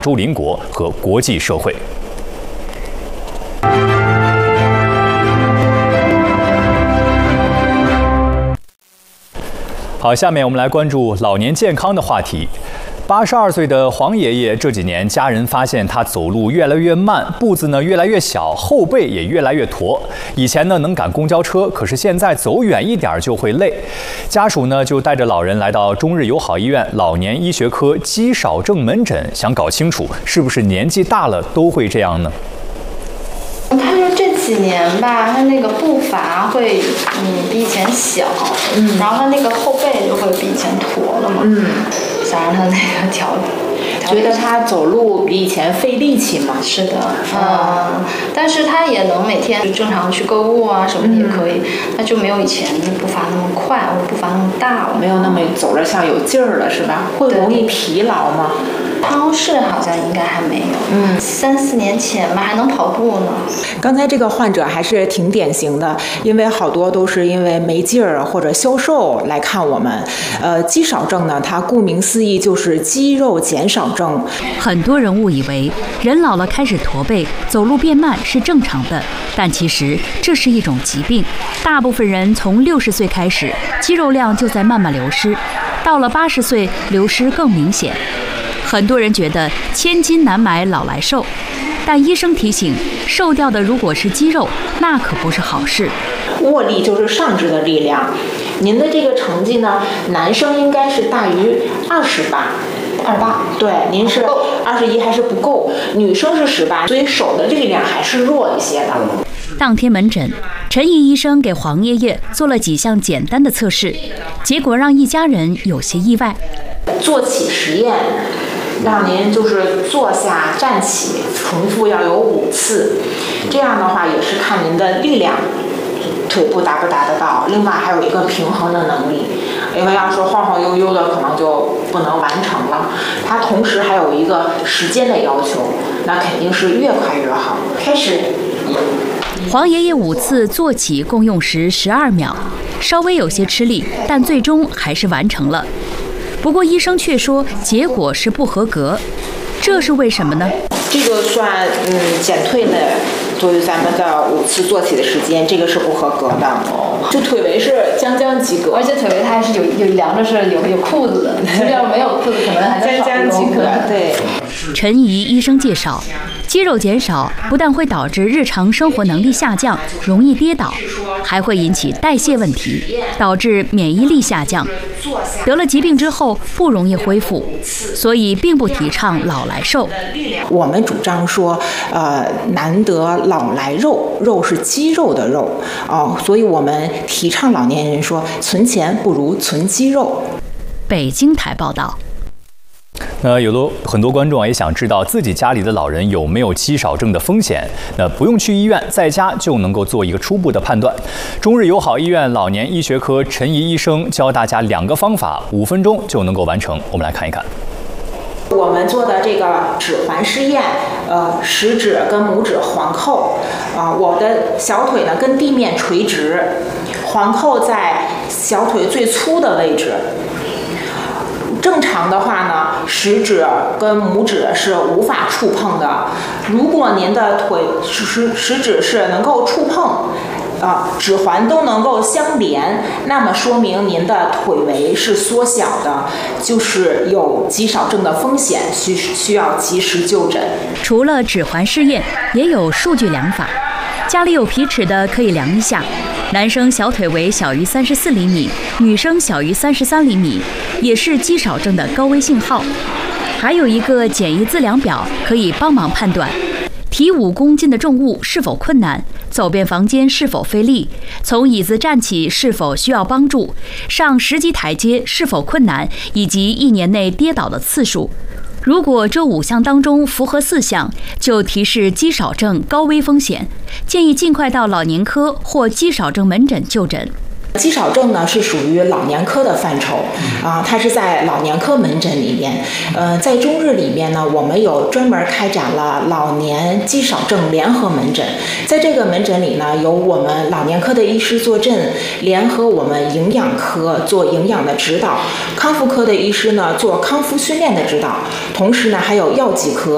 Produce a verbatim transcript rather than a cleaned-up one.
洲邻国和国际社会。好，下面我们来关注老年健康的话题。八十二岁的黄爷爷这几年，家人发现他走路越来越慢，步子呢越来越小，后背也越来越驼。以前呢能赶公交车，可是现在走远一点就会累。家属呢就带着老人来到中日友好医院老年医学科肌少症门诊，想搞清楚是不是年纪大了都会这样呢？ 他说这几年吧，他那个步伐会嗯比以前小，嗯，然后他那个后背就会比以前驼了嘛，嗯，想让他那个调。 觉得他走路比以前费力气嘛？ 是的，嗯，但是他也能每天正常去购物啊，什么也可以，他、嗯、就没有以前步伐那么快，或者步伐那么大了， 没有那么走着像有劲儿了，是吧？会容易疲劳吗？ 超市好像应该还没有，嗯，三四年前吧，还能跑步呢。 刚才这个患者还是挺典型的，因为好多都是因为没劲儿或者消瘦来看我们。呃，肌少症呢，它顾名思义就是肌肉减少症。 很多人误以为人老了开始驼背、走路变慢是正常的，但其实这是一种疾病。大部分人从六十岁开始，肌肉量就在慢慢流失，到了八十岁，流失更明显。很多人觉得千金难买老来瘦，但医生提醒，瘦掉的如果是肌肉，那可不是好事。 握力就是上肢的力量，您的这个成绩呢，男生应该是大于二十八， 二十八， 对，您是二十一还是不够，女生是十八，所以手的力量还是弱一些的。 当天门诊，陈怡医生给黄爷爷做了几项简单的测试，结果让一家人有些意外。 坐起实验。让您就是坐下站起，重复要有五次，这样的话也是看您的力量，腿部达不达得到。另外还有一个平衡的能力，因为要说晃晃悠悠的可能就不能完成了。它同时还有一个时间的要求，那肯定是越快越好。开始。 黄爷爷五次坐起共用时十二秒，稍微有些吃力，但最终还是完成了。不过医生却说结果是不合格，这是为什么呢？ 这个算嗯减退了，作为咱们的五次坐起的时间，这个是不合格的。就腿围是将将及格， 而且腿围它还是有有量着是有有裤子的，其实要没有裤子可能还将将及格。对。 陈怡医生介绍，肌肉减少不但会导致日常生活能力下降，容易跌倒，还会引起代谢问题，导致免疫力下降。得了疾病之后不容易恢复，所以并不提倡老来瘦。 我们主张说，呃，难得老来肉，肉是肌肉的肉哦，所以我们提倡老年人说，存钱不如存肌肉。 北京台报道。 那有的很多观众也想知道自己家里的老人有没有肌少症的风险，那不用去医院，在家就能够做一个初步的判断。中日友好医院老年医学科陈怡医生教大家两个方法，五分钟就能够完成。我们来看一看。 我们做的这个指环试验，呃，食指跟拇指环扣，啊、呃，我的小腿呢跟地面垂直，环扣在小腿最粗的位置。正常的话呢，食指跟拇指是无法触碰的。如果您的腿食食指是能够触碰，啊，指环都能够相连，那么说明您的腿围是缩小的，就是有肌少症的风险，需需要及时就诊。 除了指环试验，也有数据量法。家里有皮尺的可以量一下，男生小腿围小于三十四厘米，女生小于三十三厘米，也是肌少症的高危信号。还有一个简易自量表可以帮忙判断，提五公斤的重物是否困难，走遍房间是否费力，从椅子站起是否需要帮助，上十级台阶是否困难，以及一年内跌倒的次数。如果这五项当中符合四项，就提示肌少症高危风险，建议尽快到老年科或肌少症门诊就诊。 肌少症呢是属于老年科的范畴啊，它是在老年科门诊里面。呃，在中日里面呢，我们有专门开展了老年肌少症联合门诊。在这个门诊里呢，有我们老年科的医师坐镇，联合我们营养科做营养的指导，康复科的医师呢做康复训练的指导，同时呢还有药剂科。